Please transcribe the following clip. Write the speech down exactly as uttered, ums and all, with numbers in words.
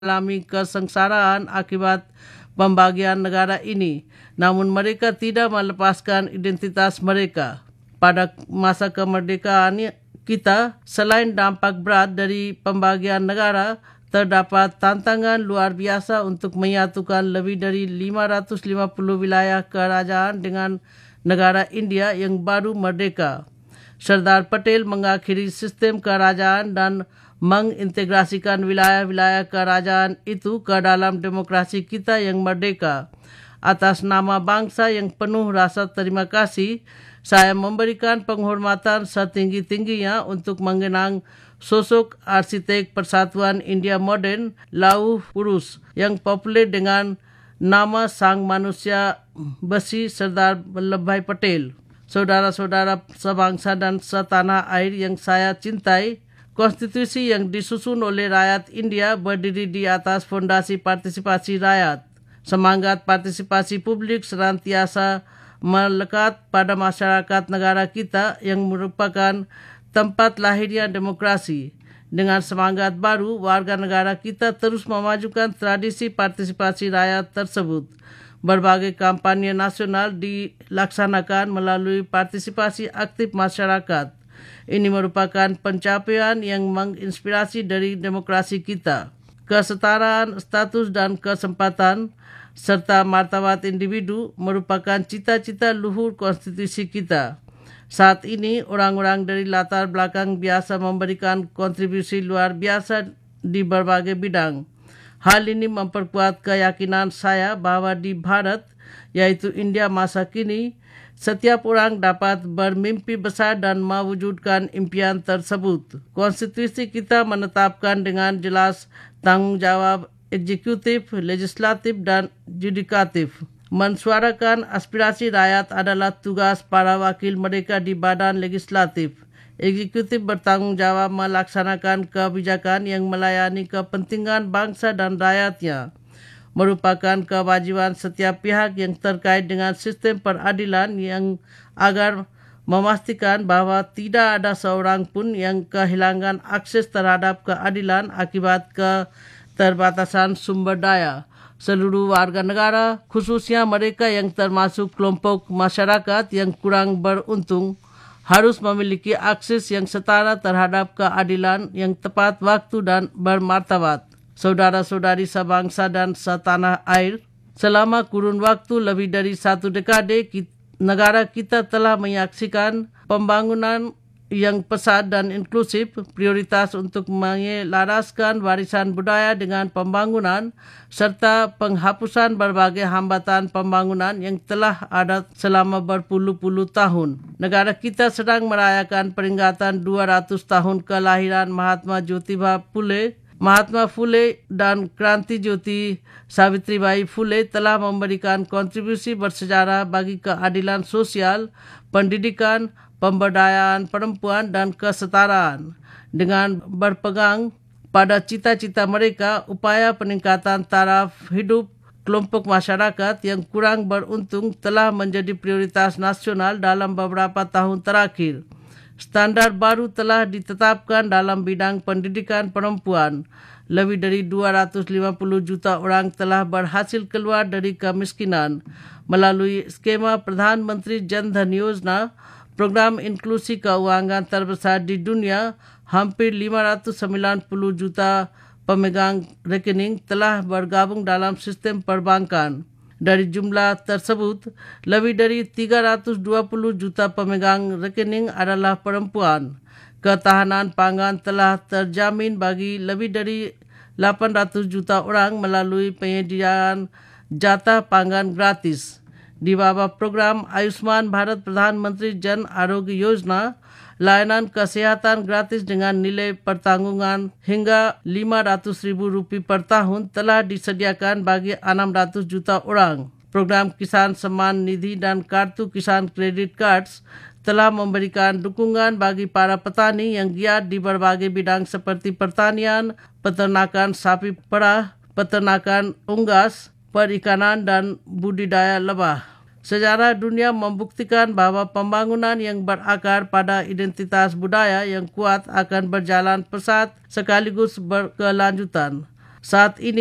mengalami kesengsaraan akibat pembagian negara ini, namun mereka tidak melepaskan identitas mereka. Pada masa kemerdekaan kita, selain dampak berat dari pembagian negara, terdapat tantangan luar biasa untuk menyatukan lebih dari lima ratus lima puluh wilayah kerajaan dengan negara India yang baru merdeka. Sardar Patel mengakhiri sistem kerajaan dan mengintegrasikan wilayah-wilayah kerajaan itu ke dalam demokrasi kita yang merdeka. Atas nama bangsa yang penuh rasa terima kasih, saya memberikan penghormatan setinggi-tingginya untuk mengenang sosok arsitek persatuan India moden, Lauh Purush, yang populer dengan nama Sang Manusia Besi Sardar Vallabhbhai Patel. Saudara-saudara sebangsa dan setanah air yang saya cintai, konstitusi yang disusun oleh rakyat India berdiri di atas fondasi partisipasi rakyat. Semangat partisipasi publik senantiasa melekat pada masyarakat negara kita yang merupakan tempat lahirnya demokrasi. Dengan semangat baru, warga negara kita terus memajukan tradisi partisipasi rakyat tersebut. Berbagai kampanye nasional dilaksanakan melalui partisipasi aktif masyarakat. Ini merupakan pencapaian yang menginspirasi dari demokrasi kita. Kesetaraan status dan kesempatan serta martabat individu merupakan cita-cita luhur konstitusi kita. Saat ini, orang-orang dari latar belakang biasa memberikan kontribusi luar biasa di berbagai bidang. Hal ini memperkuat keyakinan saya bahwa di Bharat, yaitu India masa kini, setiap orang dapat bermimpi besar dan mewujudkan impian tersebut. Konstitusi kita menetapkan dengan jelas tanggung jawab eksekutif, legislatif, dan yudikatif. Mensuarakan aspirasi rakyat adalah tugas para wakil mereka di badan legislatif. Eksekutif bertanggung jawab melaksanakan kebijakan yang melayani kepentingan bangsa dan rakyatnya. Merupakan kewajiban setiap pihak yang terkait dengan sistem peradilan yang agar memastikan bahwa tidak ada seorang pun yang kehilangan akses terhadap keadilan akibat keterbatasan sumber daya. Seluruh warga negara, khususnya mereka yang termasuk kelompok masyarakat yang kurang beruntung, harus memiliki akses yang setara terhadap keadilan yang tepat waktu dan bermartabat. Saudara-saudari sebangsa dan setanah air, selama kurun waktu lebih dari satu dekade, negara kita telah menyaksikan pembangunan yang pesat dan inklusif. Prioritas untuk menyelaraskan warisan budaya dengan pembangunan serta penghapusan berbagai hambatan pembangunan yang telah ada selama berpuluh-puluh tahun. Negara kita sedang merayakan peringatan dua ratus tahun kelahiran Mahatma Jyotiba Phule. Mahatma Phule dan Kranti Jyoti Savitribai Phule telah memberikan kontribusi bersejarah bagi keadilan sosial, pendidikan, pemberdayaan perempuan dan kesetaraan. Dengan berpegang pada cita-cita mereka, upaya peningkatan taraf hidup kelompok masyarakat yang kurang beruntung telah menjadi prioritas nasional dalam beberapa tahun terakhir. Standar baru telah ditetapkan dalam bidang pendidikan perempuan. Lebih dari dua ratus lima puluh juta orang telah berhasil keluar dari kemiskinan. Melalui skema Pradhan Mantri Jan Dhan Yojana, program inklusi keuangan terbesar di dunia, hampir lima ratus sembilan puluh juta pemegang rekening telah bergabung dalam sistem perbankan. Dari jumlah tersebut, lebih dari tiga ratus dua puluh juta pemegang rekening adalah perempuan. Ketahanan pangan telah terjamin bagi lebih dari lapan ratus juta orang melalui penyediaan jatah pangan gratis. Di bawah program Ayushman Bharat Pradhan Mantri Jan Arogya Yojana, layanan kesehatan gratis dengan nilai pertanggungan hingga lima ratus ribu rupiah per tahun telah disediakan bagi enam ratus juta orang. Program Kisan Samman Nidhi dan Kartu Kisan Credit Cards telah memberikan dukungan bagi para petani yang giat di berbagai bidang seperti pertanian, peternakan sapi perah, peternakan unggas, perikanan dan budidaya lebah. Sejarah dunia membuktikan bahwa pembangunan yang berakar pada identitas budaya yang kuat akan berjalan pesat sekaligus berkelanjutan. Saat ini